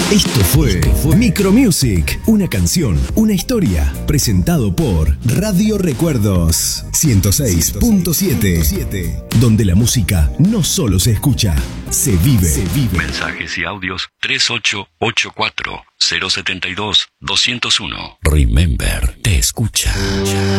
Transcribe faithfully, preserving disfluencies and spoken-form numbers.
Esto fue, fue Micromusic, una canción, una historia, presentado por Radio Recuerdos ciento seis punto siete, donde la música no solo se escucha, se vive. Se vive. Mensajes y audios tres ocho ocho cuatro, cero siete dos, dos cero uno. Remember, te escucha.